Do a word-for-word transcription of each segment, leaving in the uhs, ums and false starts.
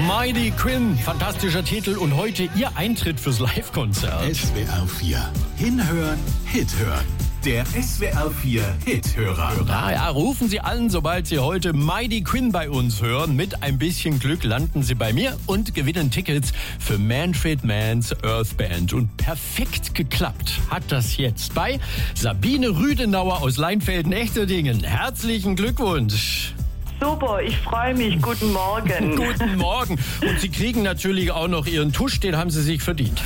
Mighty Quinn, fantastischer Titel und heute Ihr Eintritt fürs Live-Konzert. S W R vier. Hinhören, Hit hören. Der S W R vier Hithörer. Ja, ja, rufen Sie an, sobald Sie heute Mighty Quinn bei uns hören. Mit ein bisschen Glück landen Sie bei mir und gewinnen Tickets für Manfred Mann's Earth Band. Und perfekt geklappt hat das jetzt bei Sabine Rüdenauer aus Leinfelden-Echterdingen. Herzlichen Glückwunsch. Super, ich freue mich. Guten Morgen. Guten Morgen. Und Sie kriegen natürlich auch noch Ihren Tusch, den haben Sie sich verdient.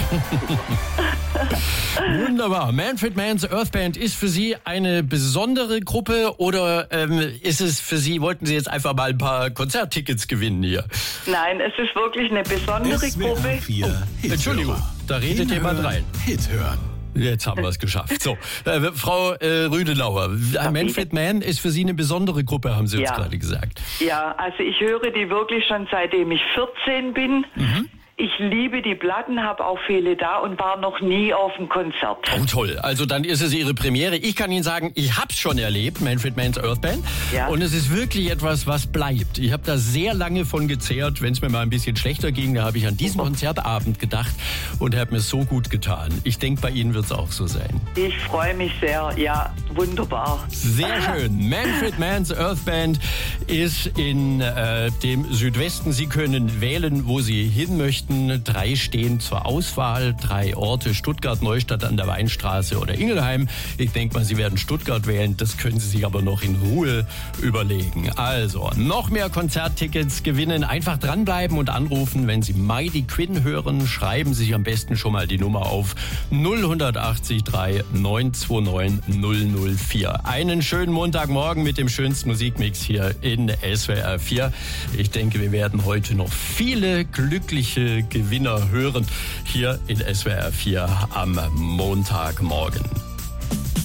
Wunderbar. Manfred Mann's Earth Band ist für Sie eine besondere Gruppe oder ähm, ist es für Sie, wollten Sie jetzt einfach mal ein paar Konzerttickets gewinnen hier? Nein, es ist wirklich eine besondere S W R Gruppe. vier Hithörer. Entschuldigung, da redet Hinhören, jemand rein. Hit hören. Jetzt haben wir es geschafft. So, äh, Frau äh, Rüdenauer, Manfred Mann ist für Sie eine besondere Gruppe, haben Sie uns Ja. gerade gesagt. Ja, also ich höre die wirklich schon seitdem ich vierzehn bin. Mhm. Ich liebe die Platten, habe auch viele da und war noch nie auf dem Konzert. Oh, toll. Also dann ist es Ihre Premiere. Ich kann Ihnen sagen, ich hab's schon erlebt, Manfred Mann's Earth Band. Ja. Und es ist wirklich etwas, was bleibt. Ich habe da sehr lange von gezehrt. Wenn es mir mal ein bisschen schlechter ging, da habe ich an diesen Konzertabend gedacht und habe mir so gut getan. Ich denke, bei Ihnen wird's auch so sein. Ich freue mich sehr. Ja, wunderbar. Sehr schön. Manfred Mann's Earth Band ist in äh, dem Südwesten. Sie können wählen, wo Sie hin möchten. Drei stehen zur Auswahl. Drei Orte: Stuttgart, Neustadt an der Weinstraße oder Ingelheim. Ich denke mal, Sie werden Stuttgart wählen. Das können Sie sich aber noch in Ruhe überlegen. Also, noch mehr Konzerttickets gewinnen. Einfach dranbleiben und anrufen. Wenn Sie Mighty Quinn hören, schreiben Sie sich am besten schon mal die Nummer auf null acht drei neun zwei neun null null vier. Einen schönen Montagmorgen mit dem schönsten Musikmix hier in S W R vier. Ich denke, wir werden heute noch viele glückliche Gewinner hören hier in S W R vier am Montagmorgen.